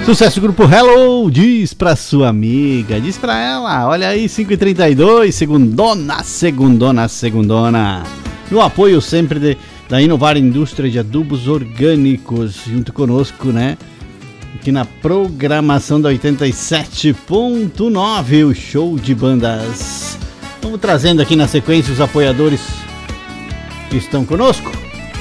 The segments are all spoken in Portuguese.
Sucesso Grupo Hello, diz pra sua amiga, diz pra ela, olha aí, 5h32, segundona. No apoio sempre da Inovar Indústria de Adubos Orgânicos, junto conosco, né? Aqui na programação da 87.9, o show de bandas. Vamos trazendo aqui na sequência os apoiadores que estão conosco.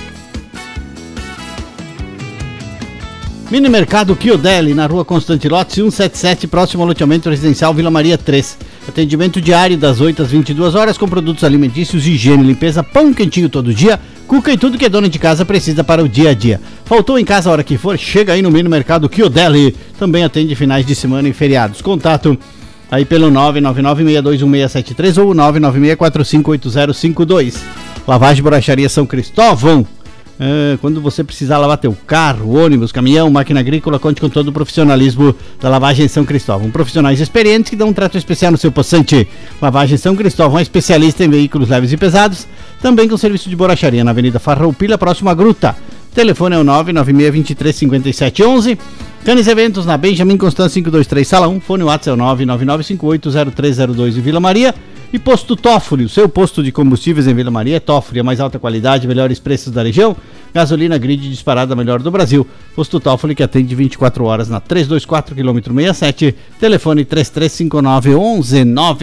Mini Mercado Chiodelli, na rua Constante Lotz 177, próximo ao loteamento residencial Vila Maria 3. Atendimento diário das 8 às 22 horas com produtos alimentícios, higiene, limpeza, pão quentinho todo dia, cuca e tudo que a dona de casa precisa para o dia a dia. Faltou em casa a hora que for? Chega aí no Mini Mercado Chiodelli. Também atende finais de semana e feriados. Contato aí pelo 999-621-673 ou 996458052. Lavagem e Borracharia São Cristóvão. Quando você precisar lavar teu carro, ônibus, caminhão, máquina agrícola, conte com todo o profissionalismo da Lavagem São Cristóvão. Profissionais experientes que dão um trato especial no seu possante. Lavagem São Cristóvão é especialista em veículos leves e pesados, também com serviço de borracharia na Avenida Farroupilha, próximo à Gruta. O telefone é o 996235711. Canis Eventos na Benjamin Constant 523 Sala 1. Fone WhatsApp é o 999580302 em Vila Maria. E Posto Toffoli, o seu posto de combustíveis em Vila Maria é Toffoli, a mais alta qualidade, melhores preços da região, gasolina grid disparada melhor do Brasil. Posto Toffoli que atende 24 horas na 324 km 67, telefone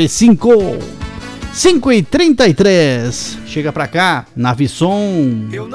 3359-1195. 5h33, chega pra cá, Navisson.